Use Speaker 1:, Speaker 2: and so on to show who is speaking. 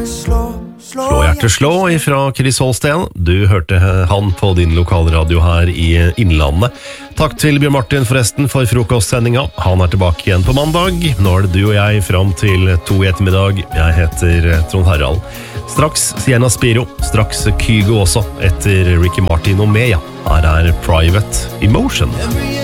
Speaker 1: Slå hjertet slå ifra Chris Holsten. Du hørte han på din lokalradio her i Innlandet. Takk til Bjørn Martin forresten for frokostsendinga. Han er tilbake igjen på mandag. Nå er det du og jeg fram til 2 i ettermiddag. Jeg heter Trond Harald. Straks Sienna Spiro, straks Kygo også, etter Ricky Martin og Mea. Her er Private Emotion.